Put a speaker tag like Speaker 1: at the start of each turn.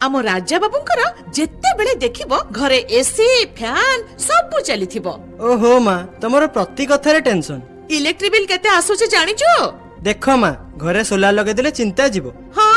Speaker 1: आम राजा बाबूंकर जेते बेले देखिबो घरे एसी फैन सब चलीथिबो।
Speaker 2: ओहो माँ तमरो प्रति कथारे टेंशन।
Speaker 1: इलेक्ट्रिक बिल केते आसुचे जानिचो?
Speaker 2: देख माँ घरे सोलार लगे दिले चिंता जीवो।
Speaker 1: हाँ